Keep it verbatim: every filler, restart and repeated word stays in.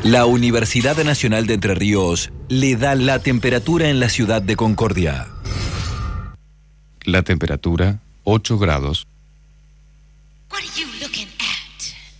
La Universidad Nacional de Entre Ríos le da la temperatura en la ciudad de Concordia. La temperatura, ocho grados. What are you